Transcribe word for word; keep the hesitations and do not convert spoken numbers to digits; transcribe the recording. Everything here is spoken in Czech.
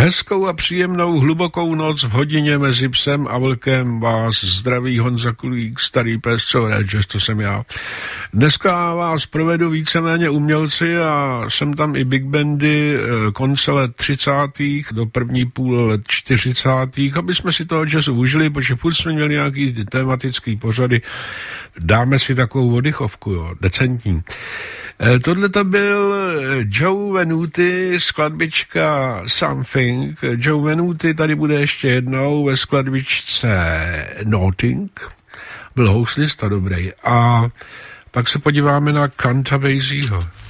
Hezkou a příjemnou hlubokou noc v hodině mezi psem a vlkem vás zdraví Honza Kulík, starý pes, co Rangers, to jsem já. Dneska vás provedu víceméně umělci a jsem tam i big bandy konce let třicátých do první půl let čtyřicátých, aby jsme si toho jazzu užili, protože furt jsme měli nějaký tematický pořady. Dáme si takovou oddychovku, jo, decentní. Tohle to byl Joe Venuti, skladbička Something. Joe Venuti tady bude ještě jednou ve skladbičce Nothing. Byl houslista dobrý. A pak se podíváme na Count Basieho.